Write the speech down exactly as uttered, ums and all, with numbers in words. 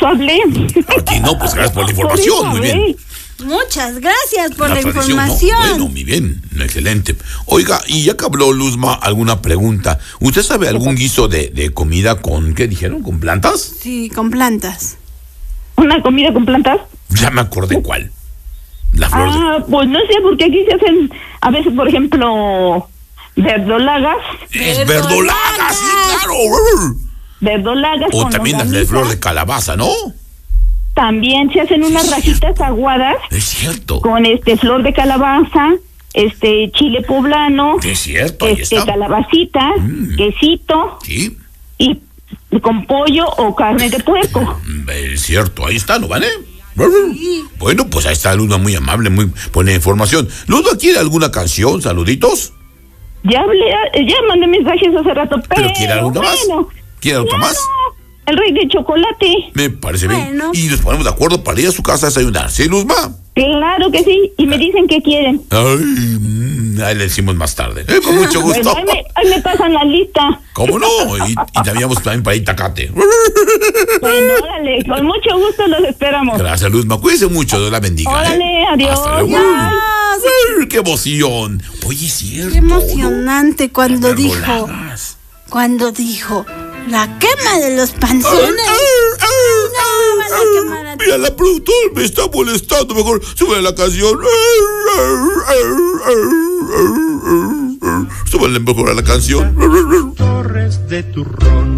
eso hablé. Aquí no, pues gracias por la información, por muy bien. Muchas gracias por la, la información. No, bueno, muy bien, excelente. Oiga, y ya que habló Luzma, alguna pregunta. ¿Usted sabe algún guiso de, de comida con, qué dijeron, con plantas? Sí, con plantas. ¿Una comida con plantas? Ya me acordé cuál. La flor ah, de... pues no sé, porque aquí se hacen, a veces, por ejemplo, verdolagas. Es verdolagas, sí, claro. Verdolagas. O también las de flor de calabaza, ¿no? También se hacen unas rajitas aguadas. Es cierto. Con este flor de calabaza, este chile poblano. Es cierto, ahí este está. Calabacita, mm. quesito. Sí. Y con pollo o carne de puerco. Es cierto, ahí está, ¿no vale? Sí. Bueno, pues ahí está Luzma, muy amable, muy buena información. ¿Luzma quiere alguna canción? ¿Saluditos? Ya hablé, ya mandé mensajes hace rato, pero... ¿Pero quiere alguna más? Bueno, ¿Quiere algo claro, más? El rey de chocolate. Me parece bueno. bien. Y nos ponemos de acuerdo para ir a su casa a desayunar, ¿sí, Luzma? Claro que sí, y me dicen que quieren. Ay, ahí le decimos más tarde. Eh, con mucho gusto. Bueno, ahí, me, ahí me pasan la lista. ¿Cómo no? Y, y también vamos también para Itacate. Bueno, órale, con mucho gusto los esperamos. Gracias, Luzma. Cuídense mucho, Dios la bendiga. Órale, ¿eh? adiós. Hasta luego. Ay, ¡qué emoción! Oye, es cierto. Qué emocionante ¿no? cuando Las dijo, verdolagas. cuando dijo, la quema de los panzones. Ay, ay, no, van a quemar a ti. Mira, la productora me está molestando. Mejor sube la canción. Súbele mejor a la canción. Torres de turrón.